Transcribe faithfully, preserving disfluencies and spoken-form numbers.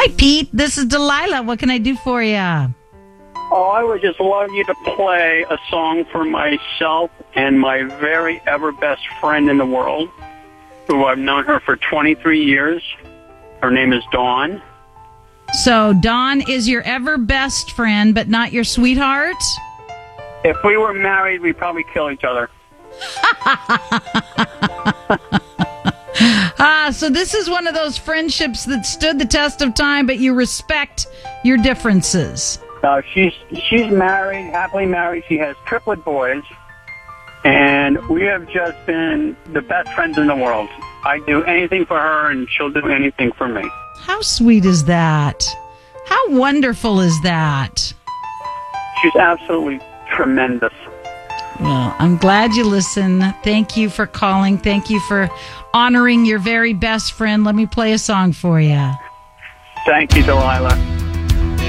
Hi, Pete. This is Delilah. What can I do for you? Oh, I would just love you to play a song for myself and my very ever best friend in the world, who I've known her for twenty-three years. Her name is Dawn. So Dawn is your ever best friend, but not your sweetheart? If we were married, we'd probably kill each other. Ah, so this is one of those friendships that stood the test of time, but you respect your differences. Uh, she's she's married, happily married. She has triplet boys, and we have just been the best friends in the world. I do anything for her, and she'll do anything for me. How sweet is that? How wonderful is that? She's absolutely tremendous. Well, I'm glad you listen. Thank you for calling. Thank you for honoring your very best friend. Let me play a song for you. Thank you, Delilah.